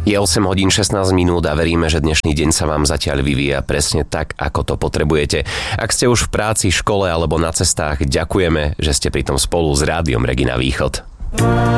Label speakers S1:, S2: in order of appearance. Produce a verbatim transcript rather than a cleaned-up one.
S1: Je osem hodín šestnásť minút a veríme, že dnešný deň sa vám zatiaľ vyvíja presne tak, ako to potrebujete. Ak ste už v práci, škole alebo na cestách, ďakujeme, že ste pri tom spolu s Rádiom Regina Východ.